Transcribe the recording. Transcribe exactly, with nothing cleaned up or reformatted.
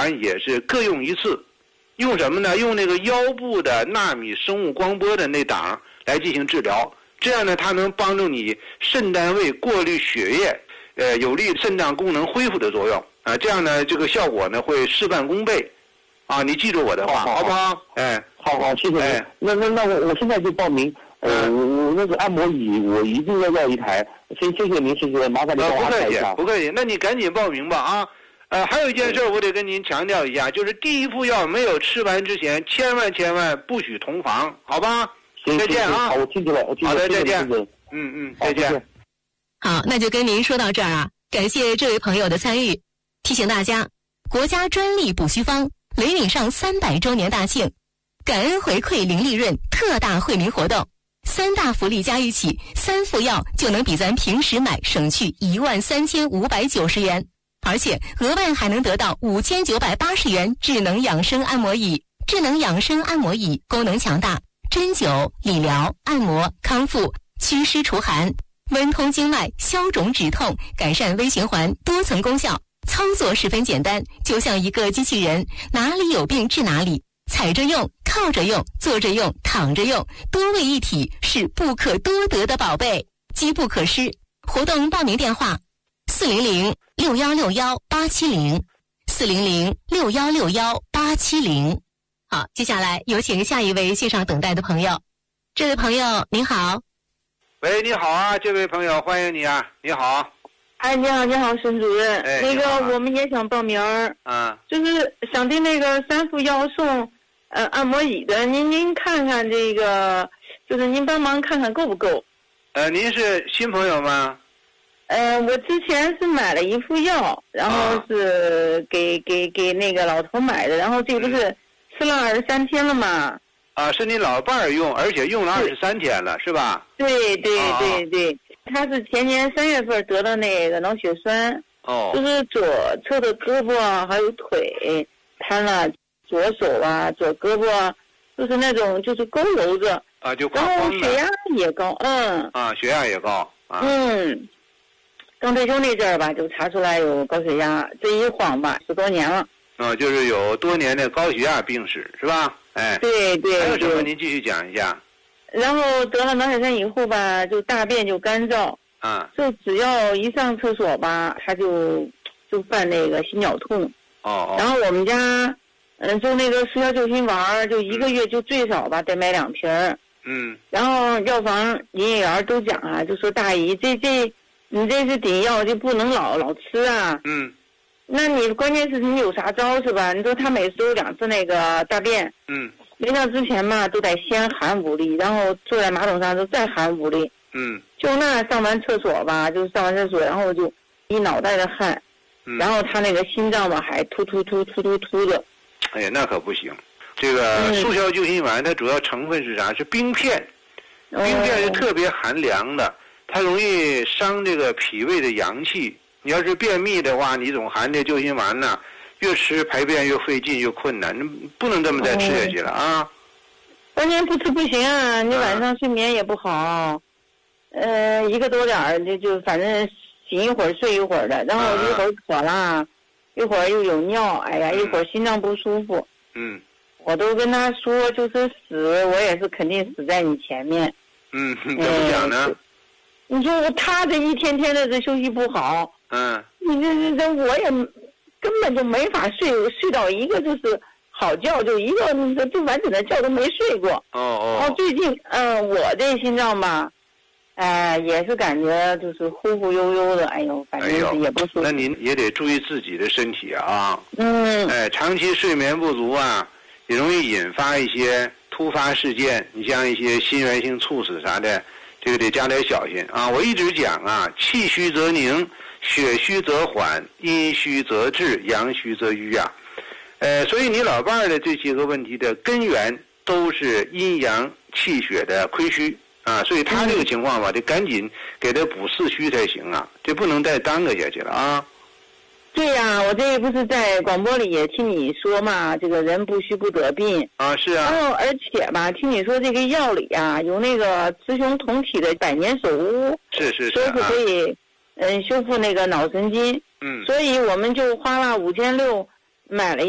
完也是各用一次。用什么呢？用那个腰部的纳米生物光波的那档来进行治疗，这样呢，它能帮助你肾单位过滤血液，呃，有利肾脏功能恢复的作用啊。这样呢，这个效果呢会事半功倍，啊，你记住我的话，好不好？哎， 好好，谢谢。哎，那那那我我现在就报名，呃，我我那个按摩椅我一定要要一台，谢谢谢您，谢谢，麻烦您帮我安排一下。 不客气，不客气，那你赶紧报名吧啊。呃，还有一件事我得跟您强调一下，就是第一副药没有吃完之前，千万千万不许同房，好吧？再见啊！ 好，我记住了，我记住了。 好的，再见。 嗯嗯，再见。 好，那就跟您说到这儿啊，感谢这位朋友的参与。提醒大家，国家专利补虚方雷敏上三百周年大庆，感恩回馈零利润特大惠民活动，三大福利加一起，三副药就能比咱平时买省去一万三千五百九十元。而且额外还能得到五千九百八十元智能养生按摩椅。智能养生按摩椅功能强大，针灸、理疗、按摩、康复、祛湿除寒、温通经脉、消肿止痛、改善微循环，多层功效。操作十分简单，就像一个机器人，哪里有病治哪里，踩着用，靠着用，坐着用，躺着用，多位一体，是不可多得的宝贝，机不可失。活动报名电话四零零六幺六幺八七零，四零零六幺六幺八七零。好，接下来有请下一位线上等待的朋友。这位朋友您好。 喂，你好啊，这位朋友，欢迎你啊，你好。 哎，你好，你好，沈主任。 哎， 那个、啊、我们也想报名儿， 啊， 就是想对那个三副药送呃按摩椅的，您您看看这个，就是您帮忙看看够不够？ 呃，您是新朋友吗？ 呃，我之前是买了一副药，然后是给、啊、给给那个老头买的，然后这不是吃了二十三天了嘛？ 啊，是你老伴儿用，而且用了二十三天了，是吧？ 对对对对，他是前年三月份得了那个脑血栓， 哦， 就是左侧的胳膊还有腿瘫了，左手啊、左胳膊啊，就是那种就是佝偻着啊，就然后血压也高，嗯， 啊，血压也高，啊、 嗯。刚退休那阵儿吧，就查出来有高血压，这一晃吧，十多年了。 啊，就是有多年的高血压病史，是吧？哎， 对对。 还有什么？您继续讲一下。 然后得了脑血栓以后吧，就大便就干燥， 啊， 就只要一上厕所吧，他就就犯那个心绞痛。 哦哦。 然后我们家，嗯，就那个速效救心丸，就一个月就最少吧得买两瓶儿。 嗯。 然后药房营业员都讲啊，就说大姨这这。你这是顶药，就不能老老吃啊。 嗯。 那你关键是你有啥招是吧？你说他每次有两次那个大便。 嗯。 临上之前嘛，都得先含五粒，然后坐在马桶上就再含五粒。 嗯。 就那上完厕所吧，就上完厕所，然后就一脑袋的汗。 嗯。 然后他那个心脏吧还突突突突突突的。 哎呀，那可不行。这个速效救心丸它主要成分是啥？是冰片。冰片是特别寒凉的。它容易伤这个脾胃的阳气。你要是便秘的话，你总含这救心丸呢，越吃排便越费劲，越困难，不能这么再吃下去了啊！ 关键不吃不行啊，你晚上睡眠也不好，啊、呃，一个多点儿就就反正醒一会儿睡一会儿的，然后一会儿渴了，啊、一会儿又有尿，哎呀，一会儿心脏不舒服。 嗯。 我都跟他说，就是死，我也是肯定死在你前面。 嗯，怎么讲呢？ 呃你说他这一天天的这休息不好， 嗯， 你这这这我也根本就没法睡，睡到一个就是好觉，就一个这这完整的觉都没睡过。 哦哦。 然后最近，嗯、呃，我这心脏吧，哎、呃，也是感觉就是忽忽悠悠的，哎呦，反正是也不舒服。 那您也得注意自己的身体啊。 嗯。 哎，长期睡眠不足啊，也容易引发一些突发事件，你像一些心源性猝死啥的。这个得加点小心啊！我一直讲啊，气虚则凝，血虚则缓，阴虚则滞，阳虚则瘀啊。呃，所以你老伴儿的这些个问题的根源都是阴阳气血的亏虚啊，所以他这个情况吧，得赶紧给他补四虚才行啊，这不能再耽搁下去了啊。 对呀、啊，我这不是在广播里也听你说嘛，这个人不虚不得病啊，是啊。 然后而且吧，听你说这个药里啊，有那个雌雄同体的百年首乌， 是是是， 说是可以，嗯、呃，修复那个脑神经。 嗯。 所以我们就花了五千六买了一。